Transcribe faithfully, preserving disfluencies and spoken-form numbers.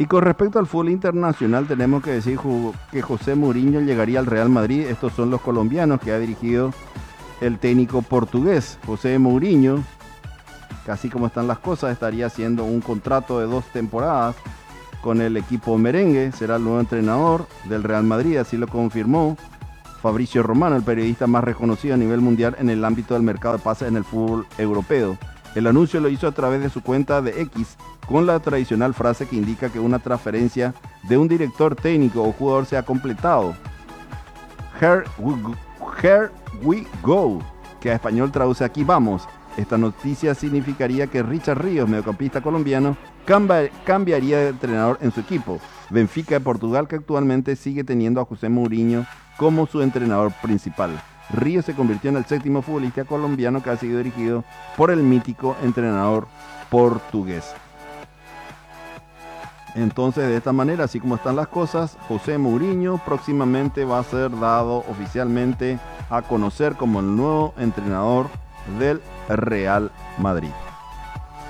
Y con respecto al fútbol internacional, tenemos que decir que José Mourinho llegaría al Real Madrid. Estos son los colombianos que ha dirigido el técnico portugués. José Mourinho, casi como están las cosas, estaría haciendo un contrato de dos temporadas con el equipo merengue. Será el nuevo entrenador del Real Madrid, así lo confirmó Fabrizio Romano, el periodista más reconocido a nivel mundial en el ámbito del mercado de pases en el fútbol europeo. El anuncio lo hizo a través de su cuenta de X, con la tradicional frase que indica que una transferencia de un director técnico o jugador se ha completado. Here we, here we go, que a español traduce aquí vamos. Esta noticia significaría que Richard Ríos, mediocampista colombiano, cambia, cambiaría de entrenador en su equipo, Benfica de Portugal, que actualmente sigue teniendo a José Mourinho como su entrenador principal. Ríos se convirtió en el séptimo futbolista colombiano que ha sido dirigido por el mítico entrenador portugués. Entonces, de esta manera, así como están las cosas, José Mourinho próximamente va a ser dado oficialmente a conocer como el nuevo entrenador del Real Madrid.